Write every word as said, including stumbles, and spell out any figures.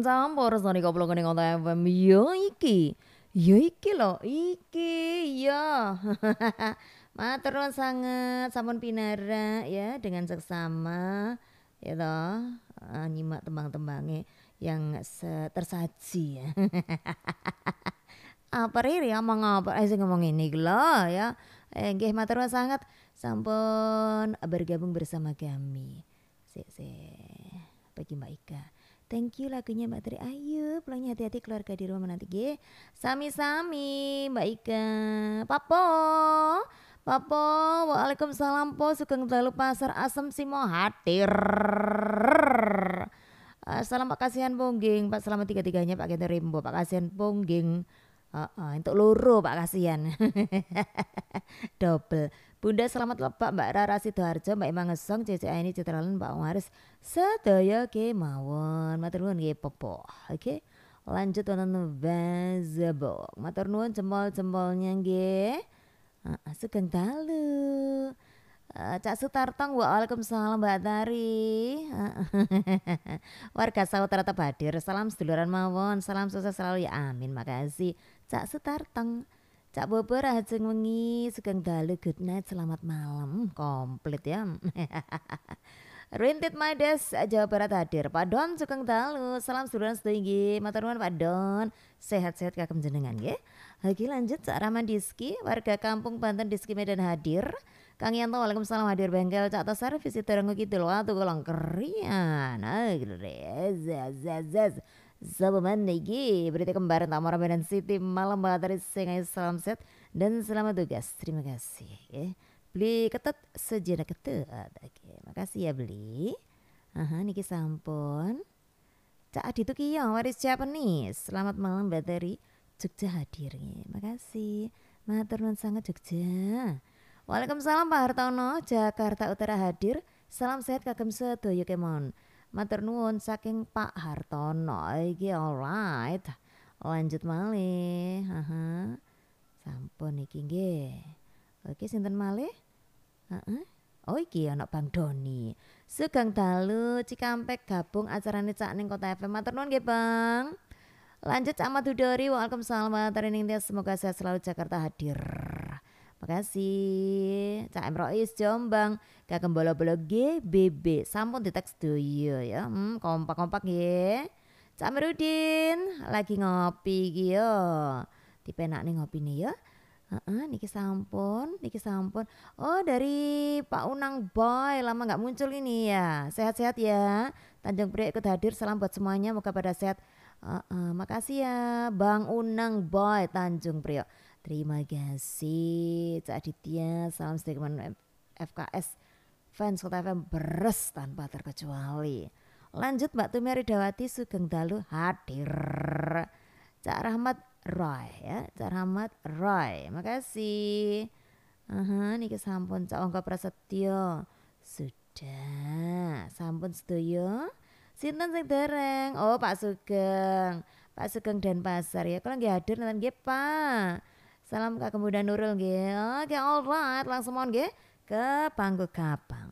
campursari koplo kening Kota F M yo iki. Yo iki lho, iki ya. Matur nuwun sanget sampun pinarak ya dengan seksama ya toh eh, nyimak tembang-tembange yang se- tersaji ya. Apa riri ngomong apa eh sing ngomong ini iki lho ya. Eh nggih matur nuwun sanget sampun bergabung bersama kami. Sik sik. Bagi Mbak Ika. Thank you lagunya Mbak Tri Ayu. Pulangnya hati-hati keluarga di rumah menanti nggih. Sami-sami Mbak Ika. Papo. Papo. Waalaikumsalam po. Sugeng dalu pasar asem simo hadir. Uh, salam Pak Kasihan Pongging, Pak selamat tiga-tiganya Pak Gento Rimbo, Pak Kasihan Pongging. Uh, uh, untuk loro Pak Kasihan. Double. Bunda selamat lepak Mbak Rara Sidoarjo, Mbak Imang Ngesong, Cece Aini Citralan, Mbak Waris. Sedaya kemawon. Matur nuwun nggih Popo. Oke. Lanjut wonten Bazabo. Matur nuwun jempol-jempolnya nggih. Heeh, sugeng dalu. Uh, Cak Sutartong, waalaikumsalam Mbak Tari. Warga Sautara tetap hadir. Salam seduluran mawon, salam sukses selalu ya amin. Makasih Cak Sutartong. Cak Bobo rajeng wengi sugeng dalu good night selamat malam. Komplit ya. Rintit Mades Jawa Barat hadir. Pak Don sugeng dalu. Salam seduluran setinggi. Matur nuwun Pak Don. Sehat-sehat kagem jenengan nggih. Oke lanjut Cak Rahman Diski, warga Kampung Banten Diski Medan hadir. Kang Yanto waalaikumsalam hadir bengkel Cak Tosar visitor nggo kidul watu kolong kerian. Ah gitu deh. Zaz zaz zaz. Sama mana iki berita kembaran Tamara Medan City malam banget dari Sengai salam set dan selamat tugas. Terima kasih ya. Beli ketet sejenak ketet. Oke, makasih ya beli. Aha niki sampun. Cak Adi tuh kia waris Japanese. Selamat malam bateri Jogja hadir ya. Makasih. Matur nuwun sangat Jogja. Waalaikumsalam Pak Hartono, Jakarta Utara hadir. Salam sehat kagem sedaya kemon. Matur nuwun saking Pak Hartono. Iki alright. Lanjut malih. Haha. Sampun iki nggih. Oke sinten malih? Heeh. Oh iki anak Bang Doni. Sugeng dalu Cikampek gabung acarane Cak ning Kota F M. Matur nuwun nggih Bang. Lanjut Ahmad Hudori. Waalaikumsalam Tarining Tias. Semoga sehat selalu Jakarta hadir. Makasih Cak Emrois Jombang kagem bola-bola G B B sampun diteks doyo ya hmm, kompak-kompak ya Cak Merudin lagi ngopi iki yo dipenak nih ngopi nih ya uh-uh, niki sampun niki sampun oh dari Pak Unang Boy lama nggak muncul ini ya sehat-sehat ya Tanjung Priok ikut hadir salam buat semuanya moga pada sehat uh-uh, makasih ya Bang Unang Boy Tanjung Priok. Terima kasih Cak Aditya. Salam setia F K S fans Kota F M beres tanpa terkecuali. Lanjut Mbak Tumi Ridawati Sugeng Dalu hadir. Cak Rahmat Roy ya. Cak Rahmat Roy. Makasih. Aha, niki sampun Cak Ongko Prasetyo. Sudah. Sampun sedoyo. Sinten sing dereng? Oh Pak Sugeng. Pak Sugeng dan Pasar ya. Kalau nggih hadir nanti nggih Pak. Salam Kak Kemudian Nurul nggih. Oke alright langsung mohon nggih ke panggung kapal.